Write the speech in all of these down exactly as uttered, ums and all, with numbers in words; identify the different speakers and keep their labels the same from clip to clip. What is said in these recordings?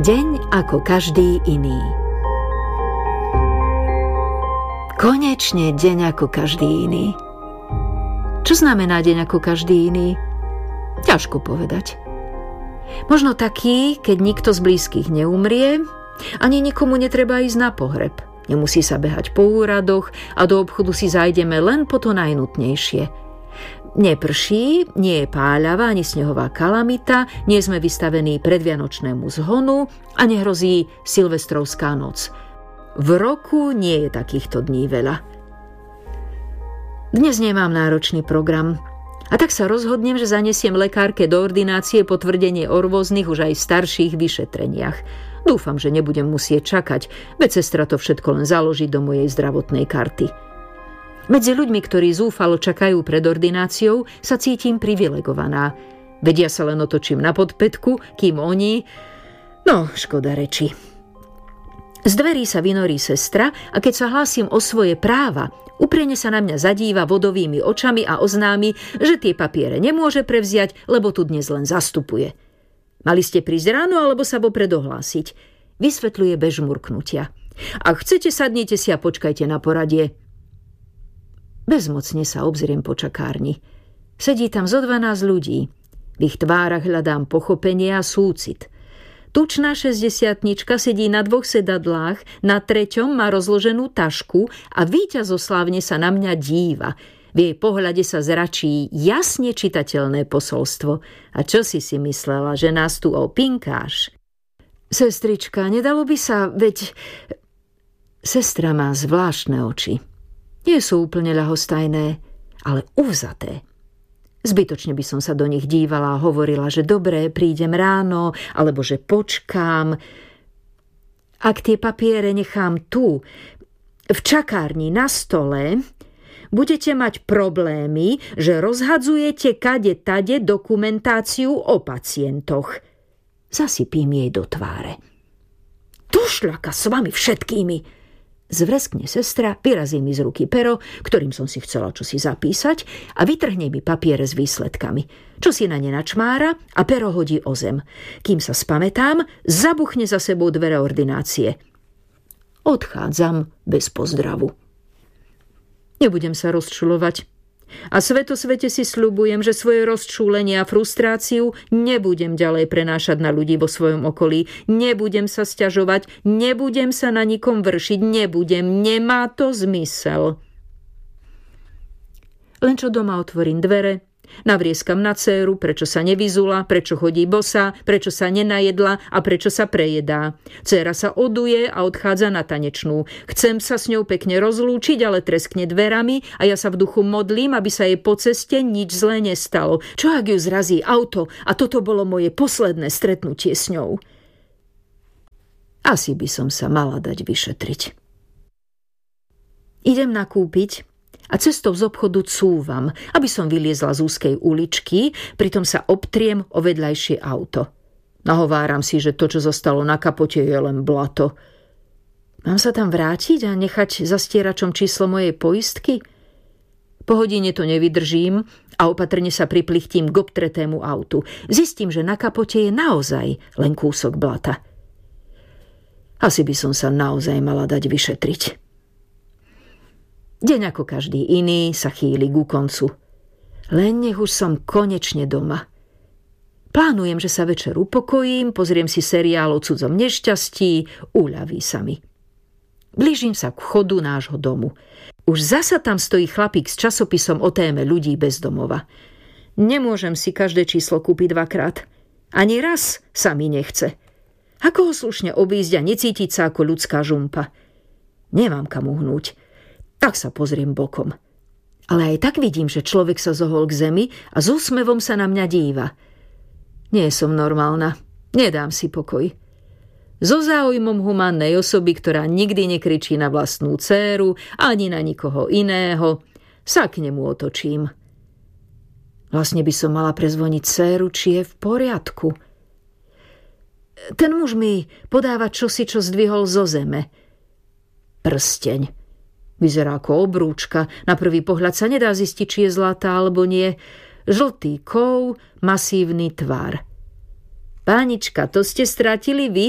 Speaker 1: Deň ako každý iný. Konečne deň ako každý iný. Čo znamená deň ako každý iný? Ťažko povedať. Možno taký, keď nikto z blízkych neumrie, ani nikomu netreba ísť na pohreb. Nemusí sa behať po úradoch a do obchodu si zajdeme len po to najnutnejšie. Neprší, nie je páľava ani snehová kalamita, nie sme vystavení predvianočnému zhonu a nehrozí silvestrovská noc. V roku nie je takýchto dní veľa. Dnes nemám náročný program a tak sa rozhodnem, že zanesiem lekárke do ordinácie potvrdenie o rôznych už aj starších vyšetreniach. Dúfam, že nebudem musieť čakať, veď sestra to všetko len založí do mojej zdravotnej karty. Medzi ľuďmi, ktorí zúfalo čakajú pred ordináciou, sa cítim privilegovaná. Vedia sa len otočím na podpätku, kým oni... No, škoda reči. Z dverí sa vynorí sestra a keď sa hlásim o svoje práva, upriene sa na mňa zadíva vodovými očami a oznámi, že tie papiere nemôže prevziať, lebo tu dnes len zastupuje. Mali ste prísť ráno alebo sa vopred ohlásiť? Vysvetľuje bez žmurknutia. Ak chcete, sadnite si a počkajte na poradie. Bezmocne sa obzriem po čakárni. Sedí tam zo dvanásť ľudí. V ich tvárach hľadám pochopenie a súcit. Tučná šesťdesiatnička sedí na dvoch sedadlách, na treťom má rozloženú tašku a víťazoslávne sa na mňa díva. V jej pohľade sa zračí jasne čitateľné posolstvo. A čo si si myslela, že nás tu opinkáš? Sestrička, nedalo by sa, veď... Sestra má zvláštne oči. Nie sú úplne ľahostajné, ale uvzaté. Zbytočne by som sa do nich dívala a hovorila, že dobre, prídem ráno, alebo že počkám. Ak tie papiere nechám tu, v čakárni na stole, budete mať problémy, že rozhadzujete kade tade dokumentáciu o pacientoch. Zasypím jej do tváre. Tušľaka s vami všetkými! Zvreskne sestra, vyrazí mi z ruky pero, ktorým som si chcela čosi zapísať a vytrhne mi papiere s výsledkami. Čo si na ne načmára a pero hodí o zem. Kým sa spamätám, zabuchne za sebou dvere ordinácie. Odchádzam bez pozdravu. Nebudem sa rozčulovať. A svetosvete si sľubujem, že svoje rozčúlenie a frustráciu nebudem ďalej prenášať na ľudí vo svojom okolí. Nebudem sa sťažovať, nebudem sa na nikom vršiť, nebudem, nemá to zmysel. Len čo doma otvorím dvere, navrieskam na dcéru, prečo sa nevyzula, prečo chodí bosa, prečo sa nenajedla a prečo sa prejedá. Dcéra sa oduje a odchádza na tanečnú. Chcem sa s ňou pekne rozlúčiť, ale treskne dverami a ja sa v duchu modlím, aby sa jej po ceste nič zlé nestalo. Čo ak ju zrazí auto a toto bolo moje posledné stretnutie s ňou? Asi by som sa mala dať vyšetriť. Idem nakúpiť a cestou z obchodu cúvam, aby som vyliezla z úzkej uličky, pritom sa obtriem o vedľajšie auto. Nahováram si, že to, čo zostalo na kapote, je len blato. Mám sa tam vrátiť a nechať za stieračom číslo mojej poistky? Po hodine to nevydržím a opatrne sa priplichtím k obtretému autu. Zistím, že na kapote je naozaj len kúsok blata. Asi by som sa naozaj mala dať vyšetriť. Deň ako každý iný sa chýli ku koncu. Len nech už som konečne doma. Plánujem, že sa večer upokojím, pozriem si seriál o cudzom nešťastí, uľaví sa mi. Blížim sa k vchodu nášho domu. Už zasa tam stojí chlapík s časopisom o téme ľudí bez domova. Nemôžem si každé číslo kúpiť dvakrát. Ani raz sa mi nechce. Ako ho slušne obísť a necítiť sa ako ľudská žumpa? Nemám kam uhnúť. Tak sa pozriem bokom. Ale aj tak vidím, že človek sa zohol k zemi a s úsmevom sa na mňa díva. Nie som normálna. Nedám si pokoj. So záujmom humánnej osoby, ktorá nikdy nekričí na vlastnú dcéru ani na nikoho iného, sa k nemu otočím. Vlastne by som mala prezvoniť dcéru, či je v poriadku. Ten muž mi podáva čosi, čo zdvihol zo zeme. Prsteň. Vyzerá ako obrúčka. Na prvý pohľad sa nedá zistiť, či je zlatá alebo nie. Žltý kov, masívny tvar. Pánička, to ste stratili vy?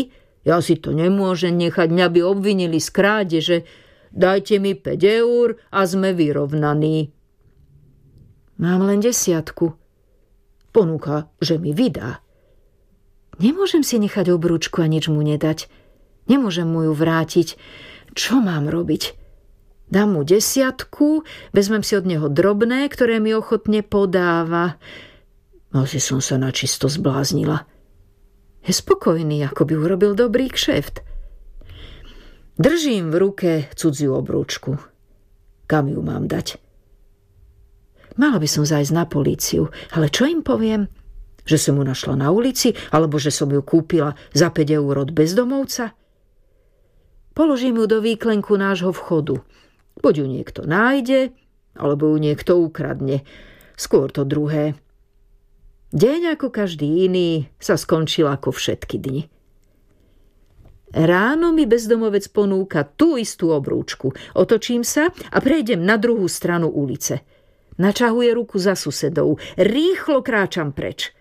Speaker 1: Ja si to nemôžem nechať, mňa by obvinili z krádeže. Dajte mi päť eur a sme vyrovnaní. Mám len desiatku. Ponúka, že mi vydá. Nemôžem si nechať obrúčku a nič mu nedať. Nemôžem mu ju vrátiť. Čo mám robiť? Dám mu desiatku, vezmem si od neho drobné, ktoré mi ochotne podáva. Asi som sa načisto zbláznila. Je spokojný, ako by urobil dobrý kšeft. Držím v ruke cudziu obrúčku. Kam ju mám dať? Mala by som zájsť na políciu, ale čo im poviem? Že som mu našla na ulici, alebo že som ju kúpila za päť eur od bezdomovca? Položím ju do výklenku nášho vchodu. Buď ju niekto nájde, alebo ju niekto ukradne. Skôr to druhé. Deň ako každý iný sa skončil ako všetky dni. Ráno mi bezdomovec ponúka tú istú obrúčku. Otočím sa a prejdem na druhú stranu ulice. Načahuje ruku za susedou. Rýchlo kráčam preč.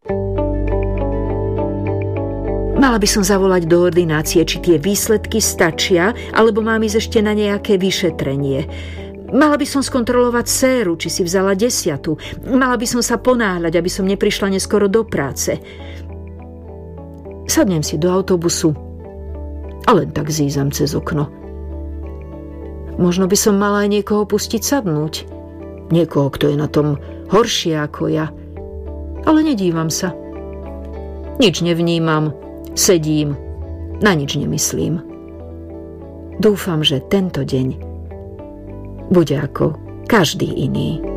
Speaker 1: Mala by som zavolať do ordinácie, či tie výsledky stačia, alebo mám ísť ešte na nejaké vyšetrenie. Mala by som skontrolovať séru, či si vzala desiatu. Mala by som sa ponáhľať, aby som neprišla neskoro do práce. Sadnem si do autobusu a len tak zízam cez okno. Možno by som mala aj niekoho pustiť sadnúť. Niekoho, kto je na tom horšie ako ja. Ale nedívam sa. Nič nevnímam. Sedím, na nič nemyslím. Dúfam, že tento deň bude ako každý iný.